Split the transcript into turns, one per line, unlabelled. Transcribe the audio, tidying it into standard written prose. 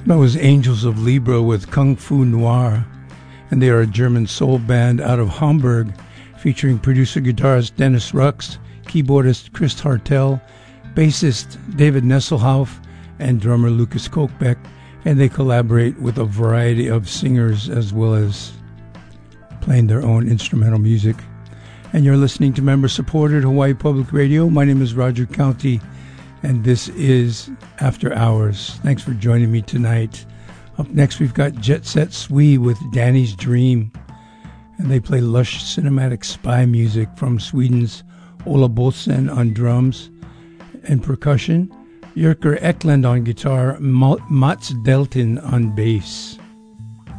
That was Angels of Libra with Kung Fu Noir, and they are a German soul band out of Hamburg, featuring producer guitarist Dennis Rux, keyboardist Chris Hartel, bassist David Nesselhauf, and drummer Lucas Kochbeck, and they collaborate with a variety of singers as well as playing their own instrumental music. And you're listening to member-supported Hawaii Public Radio. My name is Roger County, and this is After Hours. Thanks for joining me tonight. Up next, we've got Jet Set Sui with Danny's Dream, and they play lush cinematic spy music from Sweden's Ola Bosen on drums and percussion, Jörker Eklund on guitar, Mats Deltin on bass.